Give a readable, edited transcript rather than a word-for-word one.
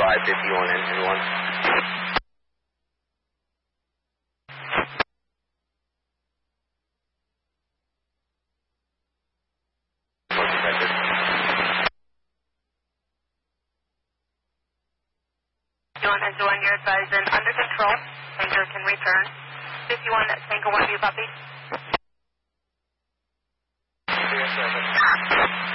51 engine 1. Engine 1, you're advised and under control. Tanker can return. 51, Tanker 1, do you copy?